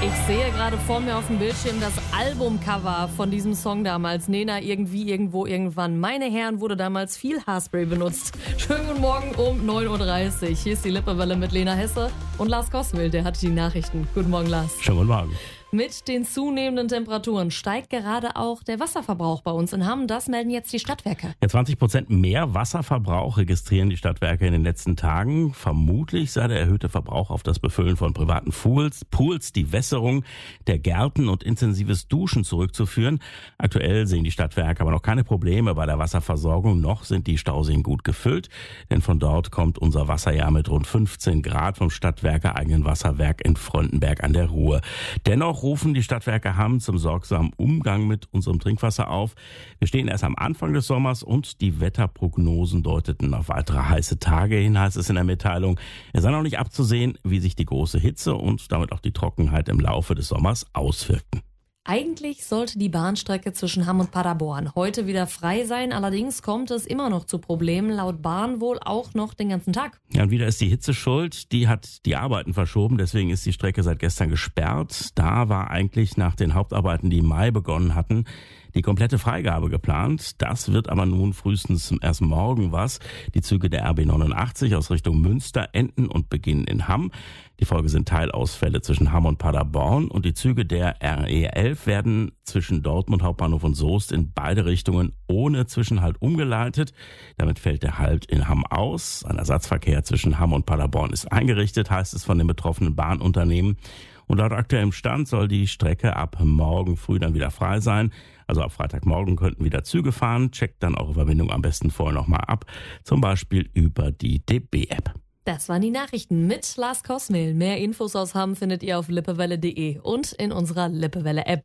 Ich sehe gerade vor mir auf dem Bildschirm das Albumcover von diesem Song damals. Nena, irgendwie, irgendwo, irgendwann. Meine Herren, wurde damals viel Haarspray benutzt. Schönen guten Morgen um 9.30 Uhr. Hier ist die Lippewelle mit Lena Hesse und Lars Kosmil, der hat die Nachrichten. Guten Morgen, Lars. Schönen guten Morgen. Mit den zunehmenden Temperaturen steigt gerade auch der Wasserverbrauch bei uns in Hamm. Das melden jetzt die Stadtwerke. Ja, 20% mehr Wasserverbrauch registrieren die Stadtwerke in den letzten Tagen. Vermutlich sei der erhöhte Verbrauch auf das Befüllen von privaten Pools, die Wässerung der Gärten und intensives Duschen zurückzuführen. Aktuell sehen die Stadtwerke aber noch keine Probleme bei der Wasserversorgung. Noch sind die Stauseen gut gefüllt, denn von dort kommt unser Wasser ja mit rund 15 Grad vom Stadtwerke-eigenen Wasserwerk in Frontenberg an der Ruhr. Dennoch rufen die Stadtwerke Hamm zum sorgsamen Umgang mit unserem Trinkwasser auf. Wir stehen erst am Anfang des Sommers und die Wetterprognosen deuteten auf weitere heiße Tage hin, heißt es in der Mitteilung. Es sei noch nicht abzusehen, wie sich die große Hitze und damit auch die Trockenheit im Laufe des Sommers auswirken. Eigentlich sollte die Bahnstrecke zwischen Hamm und Paderborn heute wieder frei sein. Allerdings kommt es immer noch zu Problemen, laut Bahn wohl auch noch den ganzen Tag. Ja, und wieder ist die Hitze schuld. Die hat die Arbeiten verschoben. Deswegen ist die Strecke seit gestern gesperrt. Da war eigentlich nach den Hauptarbeiten, die im Mai begonnen hatten, die komplette Freigabe geplant. Das wird aber nun frühestens erst morgen was. Die Züge der RB 89 aus Richtung Münster enden und beginnen in Hamm. Die Folge sind Teilausfälle zwischen Hamm und Paderborn und die Züge der RE 11 werden zwischen Dortmund Hauptbahnhof und Soest in beide Richtungen ohne Zwischenhalt umgeleitet. Damit fällt der Halt in Hamm aus. Ein Ersatzverkehr zwischen Hamm und Paderborn ist eingerichtet, heißt es von den betroffenen Bahnunternehmen. Und laut aktuellem Stand soll die Strecke ab morgen früh dann wieder frei sein. Also ab Freitagmorgen könnten wieder Züge fahren. Checkt dann eure Verbindung am besten vorher nochmal ab. Zum Beispiel über die DB-App. Das waren die Nachrichten mit Lars Kosmil. Mehr Infos aus Hamm findet ihr auf lippewelle.de und in unserer Lippewelle-App.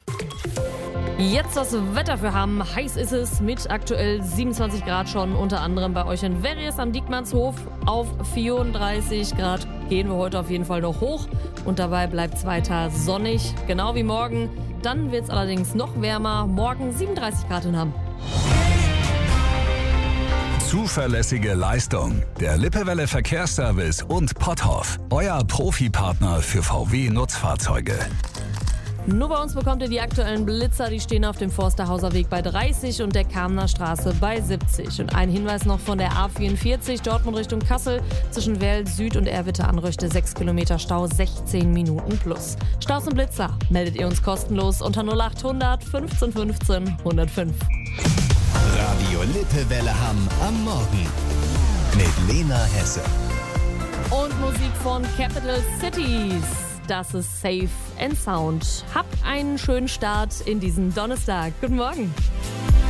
Jetzt das Wetter für Hamm. Heiß ist es mit aktuell 27 Grad schon. Unter anderem bei euch in Verries am Diekmannshof. Auf 34 Grad gehen wir heute auf jeden Fall noch hoch. Und dabei bleibt es weiter sonnig, genau wie morgen. Dann wird es allerdings noch wärmer. Morgen 37 Grad in Hamm. Zuverlässige Leistung. Der Lippewelle Verkehrsservice und Potthoff. Euer Profipartner für VW-Nutzfahrzeuge. Nur bei uns bekommt ihr die aktuellen Blitzer, die stehen auf dem Forsterhauser Weg bei 30 und der Kamner Straße bei 70. Und ein Hinweis noch von der A44 Dortmund Richtung Kassel zwischen Werl Süd und Erwitte Anröchte 6 Kilometer Stau, 16 Minuten plus. Staus und Blitzer meldet ihr uns kostenlos unter 0800 15 15 105. Radio Lippewelle Hamm am Morgen mit Lena Hesse. Und Musik von Capital Cities. Das ist Safe and Sound. Habt einen schönen Start in diesen Donnerstag. Guten Morgen.